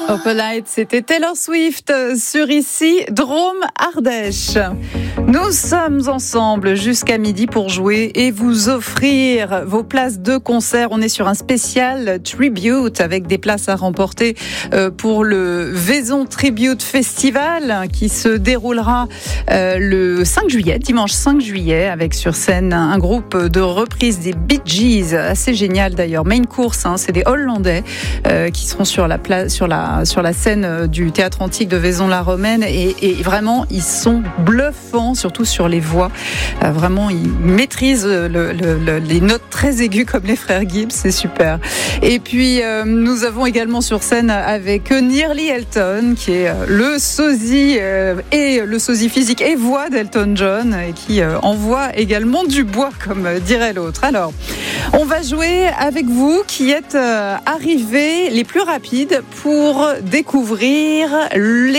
Opalite, c'était Taylor Swift sur ici, Drôme Ardèche. Nous sommes ensemble jusqu'à midi pour jouer et vous offrir vos places de concert. On est sur un spécial Tribute avec des places à remporter pour le Vaison Tribute Festival qui se déroulera le 5 juillet, dimanche 5 juillet, avec sur scène un groupe de reprises des Bee Gees, assez génial d'ailleurs. Main course, c'est des Hollandais qui seront sur la scène du Théâtre Antique de Vaison-la-Romaine et vraiment ils sont bluffants, surtout sur les voix. Vraiment ils maîtrisent les notes très aiguës comme les frères Gibbs, c'est super. Et puis nous avons également sur scène avec Nearly Elton qui est le sosie et le sosie physique et voix d'Elton John et qui envoie également du bois comme dirait l'autre. Alors on va jouer avec vous qui êtes arrivés les plus rapides pour découvrir les